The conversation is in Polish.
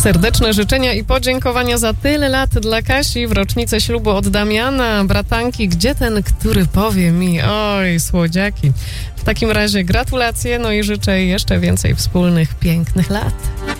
Serdeczne życzenia i podziękowania za tyle lat dla Kasi w rocznicę ślubu od Damiana, bratanki. Gdzie ten, który powie mi? Oj, słodziaki. W takim razie gratulacje, no i życzę jeszcze więcej wspólnych, pięknych lat.